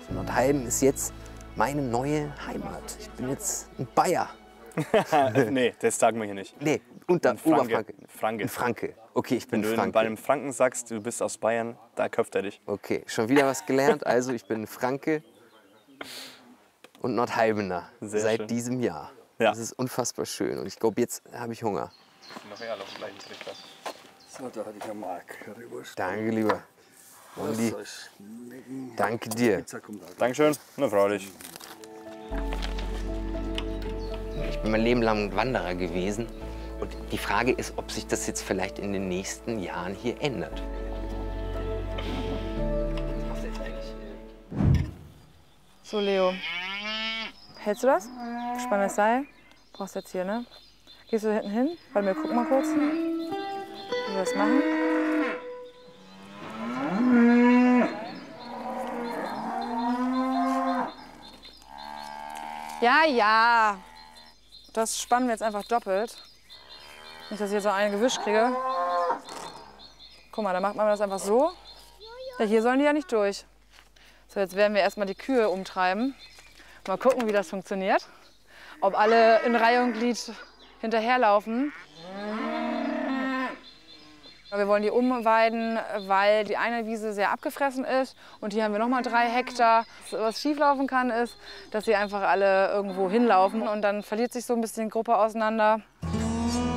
Nordheim ist jetzt meine neue Heimat. Ich bin jetzt ein Bayer. Nee, das sagen wir hier nicht. Nee, Oberfranke. Franke. Ein Franke. Okay, ich bin Wenn du Franke. bei einem Franken sagst, du bist aus Bayern, da köpft er dich. Okay, schon wieder was gelernt. Also ich bin Franke und Nordheimener Sehr schön. diesem Jahr. Ja. Das ist unfassbar schön und ich glaube, jetzt habe ich Hunger. So, da hatte ich eine Mark. Danke, lieber. Andi, danke dir. Dankeschön, na freilich. Ich bin mein Leben lang Wanderer gewesen und die Frage ist, ob sich das jetzt vielleicht in den nächsten Jahren hier ändert. So, Leo. Hältst du das? Spann das Seil. Brauchst jetzt hier, ne? Gehst du hinten hin? Warte, wir gucken mal kurz. Wie wir das machen. Ja, ja. Das spannen wir jetzt einfach doppelt. Nicht, dass ich jetzt noch einen gewischt kriege. Guck mal, da macht man das einfach so. Ja, hier sollen die ja nicht durch. So, jetzt werden wir erstmal die Kühe umtreiben. Mal gucken, wie das funktioniert. Ob alle in Reihe und Glied hinterherlaufen. Wir wollen die umweiden, weil die eine Wiese sehr abgefressen ist. Und hier haben wir noch mal 3 Hektar. Was schieflaufen kann, ist, dass sie einfach alle irgendwo hinlaufen. Und dann verliert sich so ein bisschen die Gruppe auseinander.